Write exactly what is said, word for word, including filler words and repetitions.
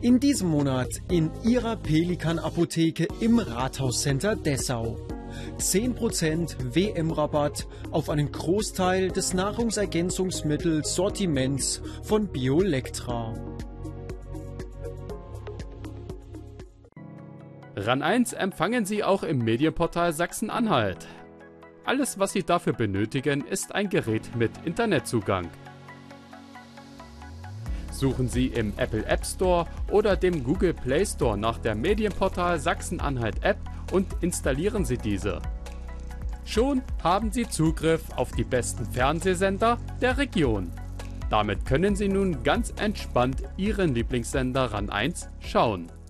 In diesem Monat in Ihrer Pelikan-Apotheke im Rathauscenter Dessau. zehn Prozent W M-Rabatt auf einen Großteil des Nahrungsergänzungsmittelsortiments von Biolectra. RAN eins empfangen Sie auch im Medienportal Sachsen-Anhalt. Alles, was Sie dafür benötigen, ist ein Gerät mit Internetzugang. Suchen Sie im Apple App Store oder dem Google Play Store nach der Medienportal Sachsen-Anhalt App und installieren Sie diese. Schon haben Sie Zugriff auf die besten Fernsehsender der Region. Damit können Sie nun ganz entspannt Ihren Lieblingssender RAN eins schauen.